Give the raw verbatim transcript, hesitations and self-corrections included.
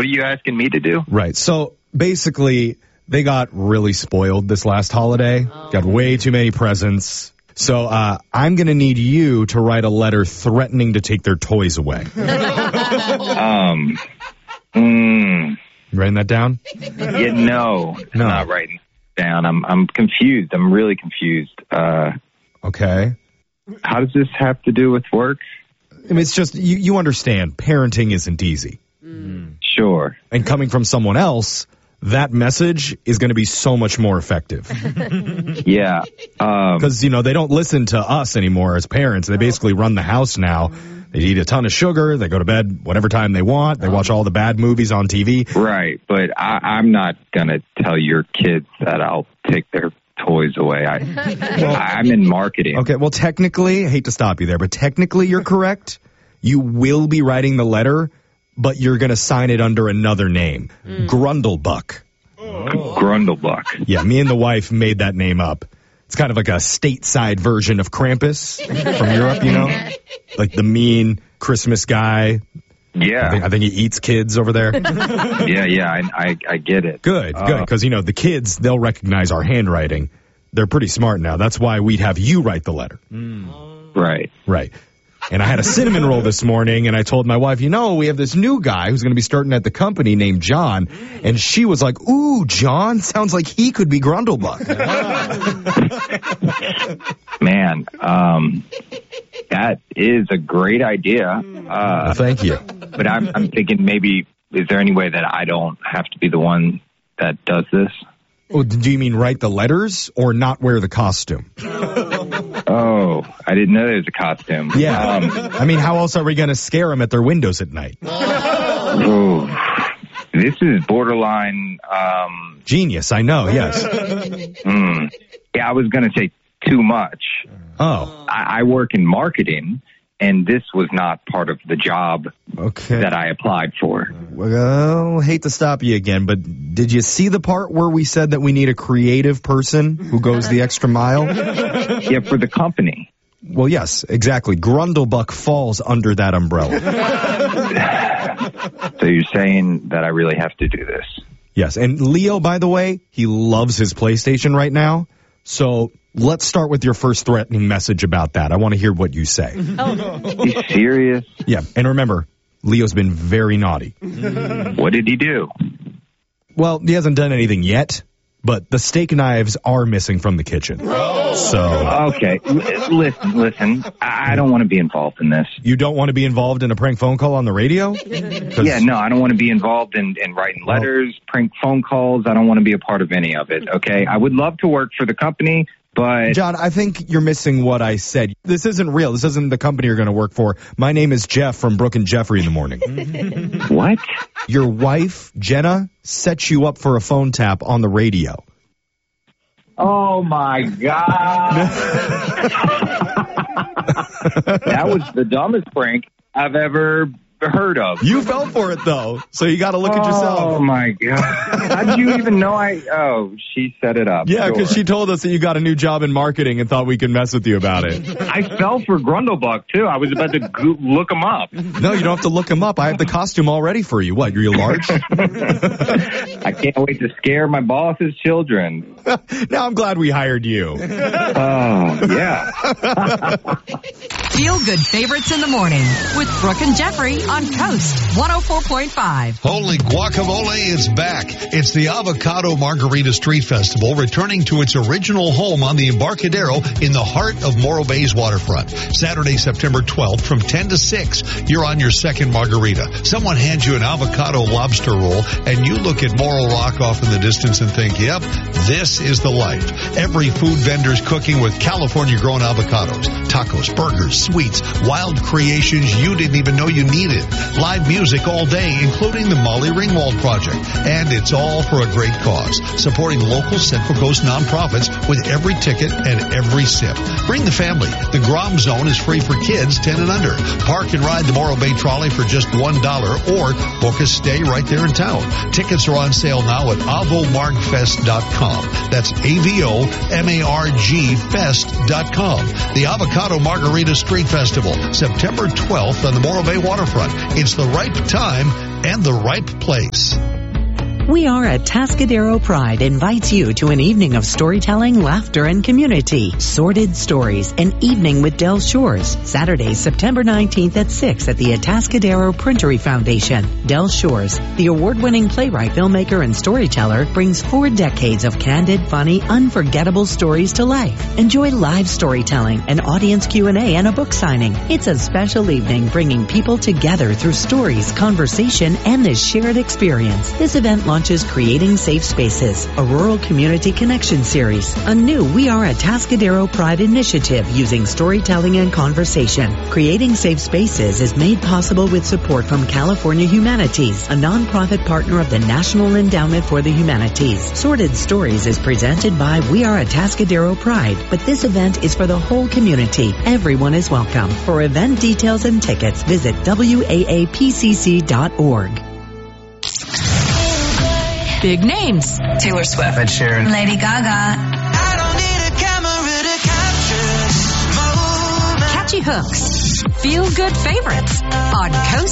what are you asking me to do? Right. So basically, they got really spoiled this last holiday. Oh. Got way too many presents. So uh, I'm going to need you to write a letter threatening to take their toys away. um, mm, you writing that down? Yeah, no, no, I'm not writing it down. I'm I'm confused. I'm really confused. Uh, okay. How does this have to do with work? I mean, it's just, you, you understand, parenting isn't easy. Mm. Sure. And coming from someone else, that message is going to be so much more effective. Yeah. Because, um, you know, they don't listen to us anymore as parents. They basically run the house now. They eat a ton of sugar. They go to bed whatever time they want. They watch all the bad movies on T V. Right. But I, I'm not going to tell your kids that I'll take their toys away. I, well, I'm in marketing. Okay, well, technically, I hate to stop you there, but technically you're correct. You will be writing the letter, but you're going to sign it under another name. Mm. Grundlebuck. Oh. Grundlebuck. Yeah, me and the wife made that name up. It's kind of like a stateside version of Krampus from Europe, you know? Like the mean Christmas guy. Yeah. I think, I think he eats kids over there. yeah, yeah, I, I, I get it. Good, uh, good, because, you know, the kids, they'll recognize our handwriting. They're pretty smart now. That's why we'd have you write the letter. Mm. Right. Right. And I had a cinnamon roll this morning, and I told my wife, you know, we have this new guy who's going to be starting at the company named John. And she was like, ooh, John, sounds like he could be Grundlebuck. Man, um, that is a great idea. Uh, well, thank you. But I'm, I'm thinking maybe, is there any way that I don't have to be the one that does this? Oh, do you mean write the letters or not wear the costume? Oh, I didn't know there was a costume. Yeah. Um, I mean, how else are we going to scare them at their windows at night? Oh, this is borderline... Um, Genius, I know, yes. mm, yeah, I was going to say too much. Oh. I, I work in marketing, and this was not part of the job okay. that I applied for. Well, hate to stop you again, but did you see the part where we said that we need a creative person who goes the extra mile? Yeah, for the company. Well, yes, exactly. Grundlebuck falls under that umbrella. So you're saying that I really have to do this? Yes, and Leo, by the way, he loves his PlayStation right now, so... Let's start with your first threatening message about that. I want to hear what you say. Oh. You serious? Yeah, and remember, Leo's been very naughty. What did he do? Well, he hasn't done anything yet, but the steak knives are missing from the kitchen. Oh. So okay, L- listen, listen. I don't want to be involved in this. You don't want to be involved in a prank phone call on the radio? Yeah, no, I don't want to be involved in, in writing letters, oh. prank phone calls. I don't want to be a part of any of it, okay? I would love to work for the company, but... John, I think you're missing what I said. This isn't real. This isn't the company you're going to work for. My name is Jeff from Brooke and Jeffrey in the morning. What? Your wife, Jenna, set you up for a phone tap on the radio. Oh, my God. That was the dumbest prank I've ever heard of. You fell for it, though, so you got to look at yourself. Oh, my God. How did you even know I... Oh, she set it up. Yeah, because sure. she told us that you got a new job in marketing and thought we could mess with you about it. I fell for Grundlebuck, too. I was about to go- look him up. No, you don't have to look him up. I have the costume all ready for you. What, you're large? I can't wait to scare my boss's children. Now I'm glad we hired you. Oh, yeah. Feel good favorites in the morning with Brooke and Jeffrey on Coast one oh four point five. Holy guacamole is back. It's the Avocado Margarita Street Festival returning to its original home on the Embarcadero in the heart of Morro Bay's waterfront. Saturday, September twelfth from ten to six. You're on your second margarita. Someone hands you an avocado lobster roll and you look at Morro Rock off in the distance and think, yep, this is the life. Every food vendor's cooking with California-grown avocados, tacos, burgers, sweets, wild creations you didn't even know you needed. Live music all day, including the Molly Ringwald Project. And it's all for a great cause, supporting local Central Coast nonprofits with every ticket and every sip. Bring the family. The Grom Zone is free for kids ten and under. Park and ride the Morro Bay Trolley for just one dollar or book a stay right there in town. Tickets are on sale now at avo marg fest dot com. That's A V O M A R G fest dot com. The Avocado Margarita Street Festival, September twelfth on the Morro Bay waterfront. It's the right time and the right place. We Are Atascadero Pride invites you to an evening of storytelling, laughter, and community. Sordid Stories, an evening with Del Shores. Saturday, September nineteenth at six at the Atascadero Printery Foundation. Del Shores, the award-winning playwright, filmmaker, and storyteller, brings four decades of candid, funny, unforgettable stories to life. Enjoy live storytelling, an audience Q and A, and a book signing. It's a special evening bringing people together through stories, conversation, and this shared experience. This event launches Creating Safe Spaces, a rural community connection series, a new We Are Atascadero Pride initiative using storytelling and conversation. Creating Safe Spaces is made possible with support from California Humanities, a nonprofit partner of the National Endowment for the Humanities. Sordid Stories is presented by We Are Atascadero Pride, but this event is for the whole community. Everyone is welcome. For event details and tickets, visit W A A P C C dot org. Big names. Taylor Swift. Ed Sheeran. Lady Gaga. I don't need a camera to capture this moment. Catchy hooks. Feel good favorites on Coast